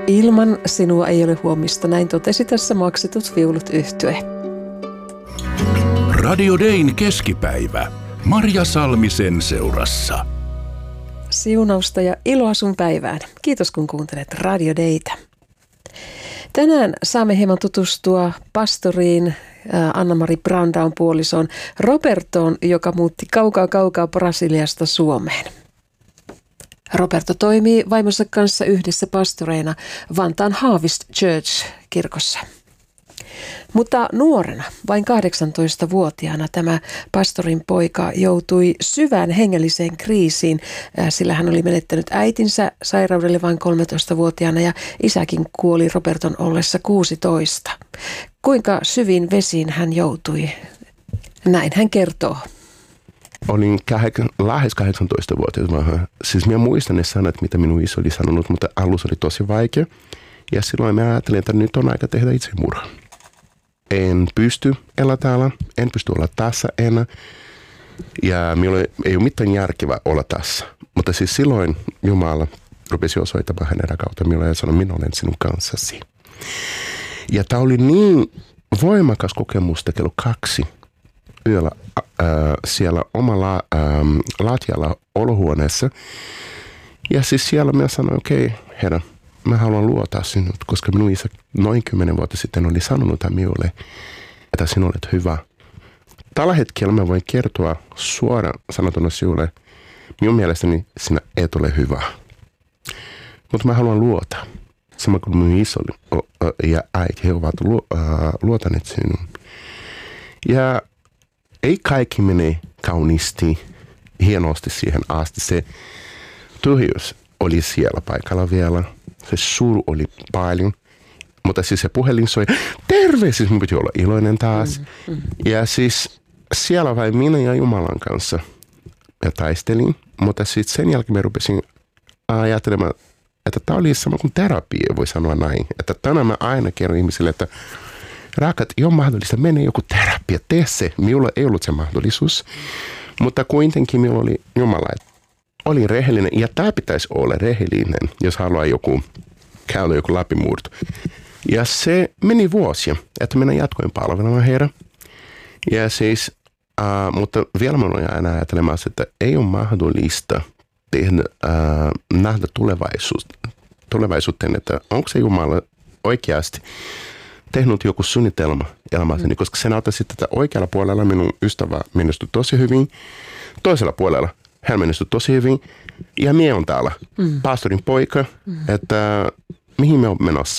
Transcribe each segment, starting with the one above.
Ilman sinua ei ole huomista, näin totesi tässä Maksetut viulut -yhtye. Radio Dayn keskipäivä. Marja Salmisen seurassa. Siunausta ja iloa sun päivään. Kiitos kun kuuntelet Radio Daytä. Tänään saamme hieman tutustua pastoriin Anna-Mari Brandaun puolisoon Robertoon, joka muutti kaukaa Brasiliasta Suomeen. Roberto toimii vaimonsa kanssa yhdessä pastoreina Vantaan Harvest Church-kirkossa. Mutta nuorena, vain 18-vuotiaana, tämä pastorin poika joutui syvään hengelliseen kriisiin, sillä hän oli menettänyt äitinsä sairaudelle vain 13-vuotiaana ja isäkin kuoli Roberton ollessa 16. Kuinka syviin vesiin hän joutui? Näin hän kertoo. Olin lähes 18-vuotias. Siis minä muistan ne sanat, mitä minun iso oli sanonut, mutta alussa oli tosi vaikea. Ja silloin mä ajattelin, että nyt on aika tehdä itsemurha. En pysty elää täällä, en pysty olla tässä enää. Ja minulla ei ole mitään järkevää olla tässä. Mutta siis silloin Jumala rupesi osoittamaan hänen kautta minulle ja sanoi, minä olen sinun kanssasi. Ja tämä oli niin voimakas kokemus kello 2 yöllä siellä omalla lattialla olohuoneessa. Ja siis siellä minä sanoin, okei, Herra, mä haluan luottaa sinut, koska minun isä noin 10 vuotta sitten oli sanonut minulle, että sinä olet hyvä. Tällä hetkellä mä voin kertoa suoraan sanotuna sinulle, minun mielestäni sinä et ole hyvä. Mutta mä haluan luottaa. Sama kuin minun iso ja äiti, he ovat luotaneet sinun. Ja ei kaikki mene kauniisti, hienosti siihen asti. Se tyhjyys oli siellä paikalla vielä. Se suru oli paljon. Mutta siis se puhelin soi, terve! Siis minun piti olla iloinen taas. Ja siis siellä vain minä ja Jumalan kanssa ja taistelin. Mutta sitten sen jälkeen mä rupesin ajattelemaan, että tämä oli sama kuin terapia, voi sanoa näin. Että tänään mä aina kerron ihmisille, että rakat, ei ole mahdollista, mene joku terapia, tee se. Minulla ei ollut se mahdollisuus, mutta kuitenkin minulla oli Jumala, oli rehellinen. Ja tämä pitäisi olla rehellinen, jos haluaa käydä joku läpimurto. Ja se meni vuosia, että minä jatkoin palvelemaan Herra. Ja siis, mutta vielä minä olen aina ajattelemassa, että ei ole mahdollista nähdä tulevaisuuteen, että onko se Jumala oikeasti tehnyt joku suunnitelma elämässäni, koska se näyttää sitten, että oikealla puolella minun ystävä menestyi tosi hyvin, toisella puolella hän menestyi tosi hyvin, ja minä on täällä, pastorin poika, että mihin me on menossa.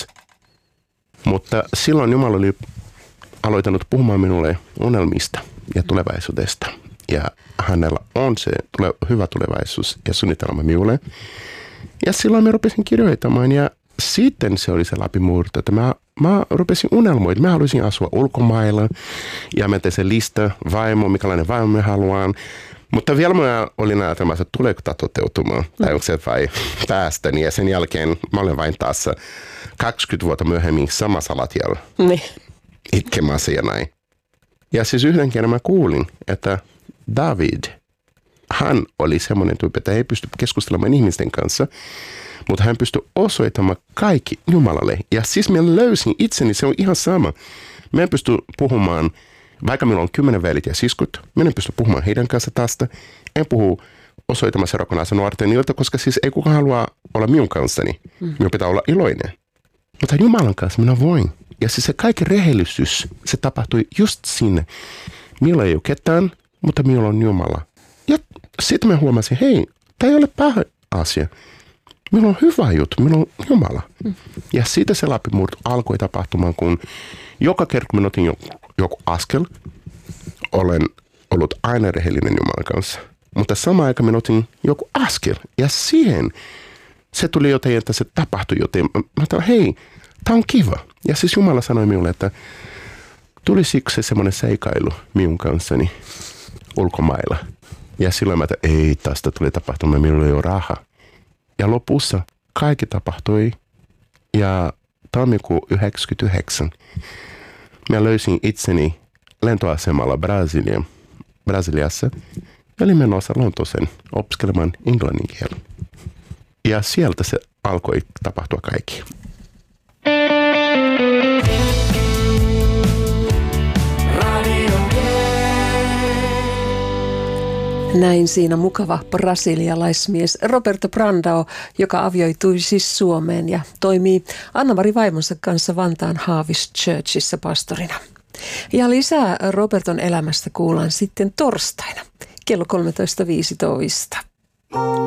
Mutta silloin Jumala oli aloittanut puhumaan minulle unelmista ja tulevaisuudesta, ja hänellä on se hyvä tulevaisuus ja suunnitelma minulle. Ja silloin mä rupesin kirjoittamaan, ja sitten se oli se läpimurto, että mä rupesin unelmoimaan. Mä haluaisin asua ulkomailla ja mä tein se lista vaimo, mikälainen vaimo mä haluan. Mutta vielä mä olin ajatelmassa, että tuleeko tämä toteutumaan tai onko se vai päästäni. Ja sen jälkeen mä olen vain taas 20 vuotta myöhemmin samassa lattialla itkemässä ja näin. Ja siis yhden kerran mä kuulin, että David, hän oli semmoinen tyyppi, että ei pysty keskustelemaan ihmisten kanssa, mutta hän pystyi osoittamaan kaikki Jumalalle. Ja siis minä löysin itseni, se on ihan sama. Minä en pysty puhumaan, vaikka minulla on 10 veljet ja siskut, minä en pysty puhumaan heidän kanssa tästä. En puhu osoittamassa seurakunnassa nuorten ilta, koska siis ei kukaan halua olla minun kanssani. Minun pitää olla iloinen. Mutta Jumalan kanssa minä voin. Ja siis se kaikki rehellisyys, se tapahtui just sinne. Minulla ei ole ketään, mutta minulla on Jumala. Ja sitten mä huomasin, hei, tämä ei ole paha asia. Minulla on hyvä juttu, minulla on Jumala. Ja siitä se läpimurto alkoi tapahtumaan, kun joka kerta kun otin joku askel, olen ollut aina rehellinen Jumalan kanssa. Mutta samaan aikaan minä otin joku askel, ja siihen se tuli jotain, että se tapahtui jotain. Mä ajattelin, hei, tämä on kiva. Ja siis Jumala sanoi minulle, että tulisiko se semmoinen seikailu minun kanssani ulkomailla. Ja silloin mä ajattelin, ei, tästä tuli tapahtumaan, minulla ei ole rahaa. Ja lopussa kaikki tapahtui. Ja tammikuun 1999 mä löysin itseni lentoasemalla Brasiliassa. Ja olin menossa Lontooseen opiskelemaan englannin kieltä. Ja sieltä se alkoi tapahtua kaikki. Näin siinä mukava brasilialaismies Roberto Brandão, joka avioitui siis Suomeen ja toimii Anna-Mari vaimonsa kanssa Vantaan Haavis Churchissa pastorina. Ja lisää Roberton elämästä kuullaan sitten torstaina kello 13.15.